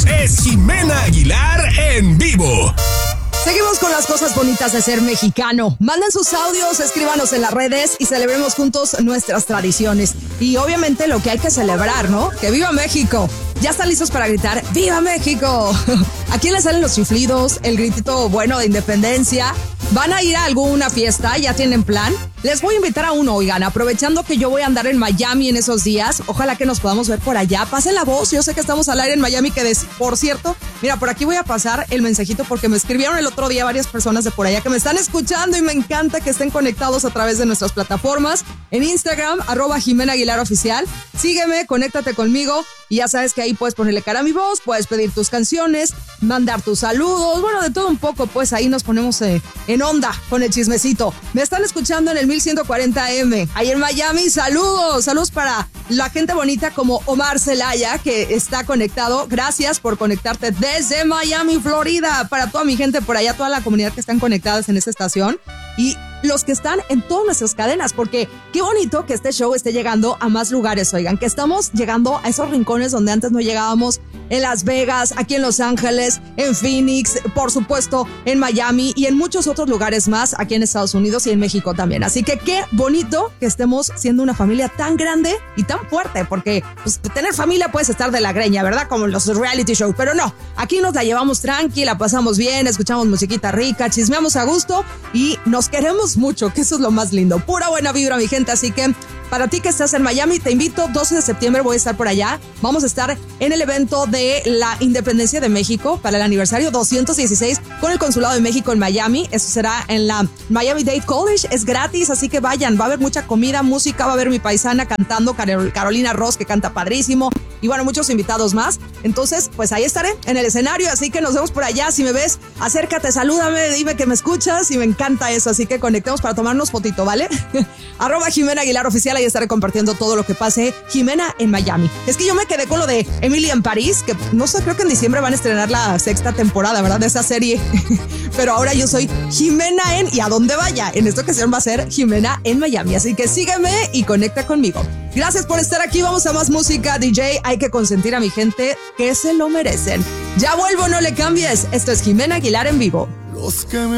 escuchamos es Jimena Aguilar en vivo. Seguimos con las cosas bonitas de ser mexicano. Manden sus audios, escríbanos en las redes y celebremos juntos nuestras tradiciones. Y obviamente lo que hay que celebrar, ¿no? ¡Que viva México! ¿Ya están listos para gritar ¡Viva México! ¿A quién le salen los chiflidos? El gritito bueno de independencia. ¿Van a ir a alguna fiesta? ¿Ya tienen plan? Les voy a invitar a uno, oigan, aprovechando que yo voy a andar en Miami en esos días. Ojalá que nos podamos ver por allá. Pasen la voz, yo sé que estamos al aire en Miami, por cierto, mira, por aquí voy a pasar el mensajito porque me escribieron el otro día varias personas de por allá que me están escuchando y me encanta que estén conectados a través de nuestras plataformas. En Instagram, @JimenaAguilarOficial. Sígueme, conéctate conmigo y ya sabes que ahí puedes ponerle cara a mi voz, puedes pedir tus canciones, mandar tus saludos, bueno, de todo un poco, pues ahí nos ponemos en onda con el chismecito. Me están escuchando en el 1140M, ahí en Miami. Saludos para la gente bonita como Omar Celaya, que está conectado. Gracias por conectarte desde Miami, Florida. Para toda mi gente por allá, toda la comunidad que están conectadas en esta estación y los que están en todas nuestras cadenas, porque qué bonito que este show esté llegando a más lugares, oigan, que estamos llegando a esos rincones donde antes no llegábamos, en Las Vegas, aquí en Los Ángeles, en Phoenix, por supuesto, en Miami y en muchos otros lugares más, aquí en Estados Unidos y en México también. Así que qué bonito que estemos siendo una familia tan grande y tan fuerte, porque pues, tener familia puedes estar de la greña, ¿verdad? Como en los reality shows, pero no, aquí nos la llevamos tranquila, pasamos bien, escuchamos musiquita rica, chismeamos a gusto y nos queremos mucho, que eso es lo más lindo. Pura buena vibra, mi gente, así que para ti que estás en Miami, te invito, 12 de septiembre voy a estar por allá. Vamos a estar en el evento de la Independencia de México para el aniversario 216 con el Consulado de México en Miami. Eso será en la Miami-Dade College. Es gratis, así que vayan. Va a haber mucha comida, música, va a haber mi paisana cantando, Carolina Ross, que canta padrísimo. Y bueno, muchos invitados más. Entonces, pues ahí estaré en el escenario, así que nos vemos por allá. Si me ves, acércate, salúdame, dime que me escuchas y me encanta eso. Así que conectemos para tomarnos fotito, ¿vale? @JimenaAguilarOficial, ahí estaré compartiendo todo lo que pase Jimena en Miami. Es que yo me quedé con lo de Emily en París, que no sé, creo que en diciembre van a estrenar la 6ª temporada, ¿verdad? De esa serie. Pero ahora yo soy Jimena y a donde vaya. En esta ocasión va a ser Jimena en Miami. Así que sígueme y conecta conmigo. Gracias por estar aquí. Vamos a más música, DJ. Hay que consentir a mi gente que se lo merecen. Ya vuelvo, no le cambies. Esto es Jimena Aguilar en vivo.